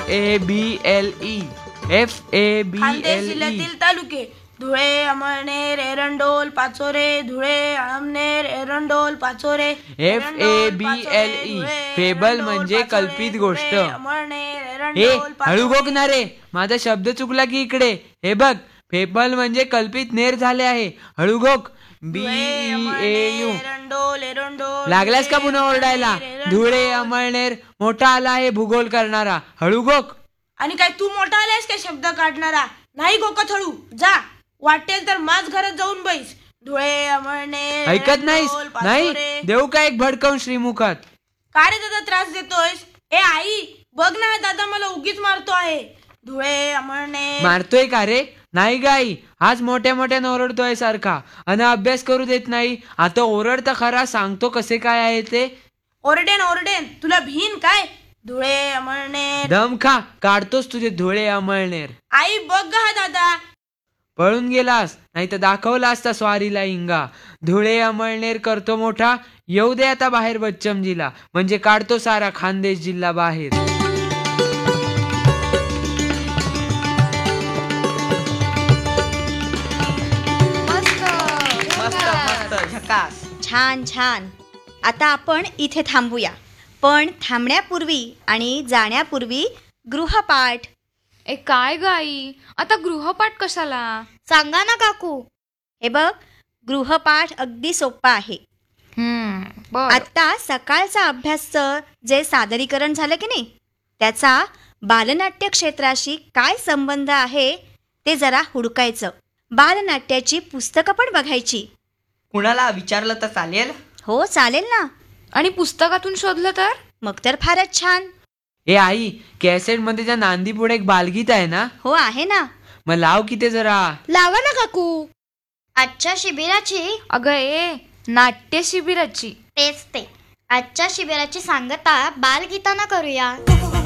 FABLE. Khandesh जिल्ह्यातील FABLE. तालुके: Dhule, Amalner, Erandol, Pachore. Dhule, Amalner, Erandol, Pachore. FABLE. Fable म्हणजे कल्पित गोष्ट. हे हळू गोक ना रे, माझा शब्द चुकला की इकडे. हे बघ, फेबल म्हणजे कल्पित नेर झाले आहे. हळू गोक. BEAU. लागलास का पुन्हा ओरडायला? धुळे, अमळनेर. मोठा आला आहे भूगोल करणारा. हळू गोक. आणि काय तू मोठा आलायस काय शब्द काढणारा? नाही गोकत हळू जा. वाटेल तर माझ घरात जाऊन बैस. धुळे, अमळनेर, ऐकत नाहीस? एरंडोल, नाही पाचोरे. देऊ का एक भडकावून श्रीमुखात? का रे दादा त्रास देतोयस? ए आई बघ ना, दादा मला उगीच मारतो आहे. धुळे, अमळनेर. मारतोय का रे? नाही गाई, आज मोठ्या मोठ्यानं ओरडतोय सारखा आणि अभ्यास करू देत नाही. आता ओरडता खरा, सांगतो कसे काय आहे ते. ओरडेन तुला भीन काय? धुळे, अमळनेर. दम खा, काढतोस तुझे धुळे अमळनेर. आई बघ ग हा दादा. पळून गेलास, नाही तर दाखवला असता स्वारीला इंगा. धुळे अमळनेर करतो मोठा, येऊ दे आता बाहेर बच्चमजीला, म्हणजे काढतो सारा खानदेश जिल्हा बाहेर. छान छान. आता आपण इथे थांबूया, पण थांबण्यापूर्वी आणि जाण्यापूर्वी गृहपाठ. काय गाई, आता गृहपाठ कशाला? सांगा ना काकू. हे बघ, गृहपाठ अगदी सोपा आहे. आता सकाळचा अभ्यासचं जे सादरीकरण झालं की नाही, त्याचा बालनाट्य क्षेत्राशी काय संबंध आहे ते जरा हुडकायचं. बालनाट्याची पुस्तकं पण बघायची. कुणाला विचारलं तर चालेल? हो चालेल ना. आणि पुस्तकातून शोधलं तर? मग तर फारच छान. ए आई, कॅसेट मध्ये त्या नांदी पुढे एक बालगीत आहे ना? हो आहे ना. मग लाव की ते जरा. लावा ना काकू. आजच्या शिबिराची? अगं नाट्य शिबिराची. तेच ते. आजच्या शिबिराची सांगता बालगीताना करूया.